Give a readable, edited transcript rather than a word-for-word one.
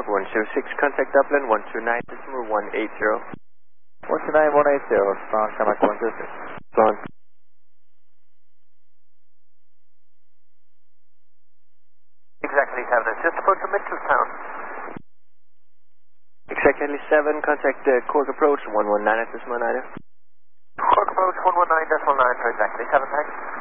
Hawk 106, contact Dublin 129.180. 129.180, strong Tarmac 106. Go on. Exactly 7, it's just approach from Mitchellstown. Exactly 7, contact Cork Approach 119 at this moment, either. Cork Approach 119.9 for exactly 7, thanks.